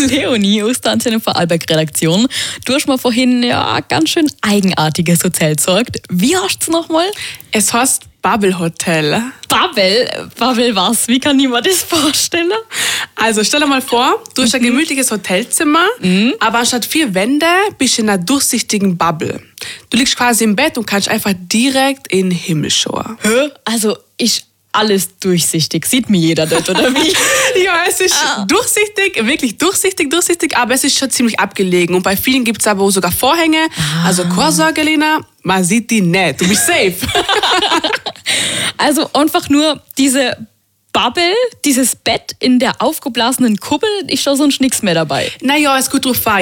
Leonie aus der Antenne Vorarlberg-Redaktion. Du hast mir vorhin ganz schön eigenartiges Hotel gezeigt. Wie heißt es nochmal? Es heißt Bubble Hotel. Bubble was? Wie kann ich mir das vorstellen? Also stell dir mal vor, du hast ein gemütliches Hotelzimmer, aber anstatt 4 Wände bist du in einer durchsichtigen Bubble. Du liegst quasi im Bett und kannst einfach direkt in den Himmel schauen. Also ist alles durchsichtig. Sieht mir jeder dort, oder wie? Ja, es ist durchsichtig, wirklich durchsichtig, aber es ist schon ziemlich abgelegen. Und bei vielen gibt es aber auch sogar Vorhänge. Also keine Sorge, Lena, man sieht die nicht. Du bist safe. Also einfach nur diese Bubble, dieses Bett in der aufgeblasenen Kuppel, ist da sonst nichts mehr dabei. Naja, ist gut drauf.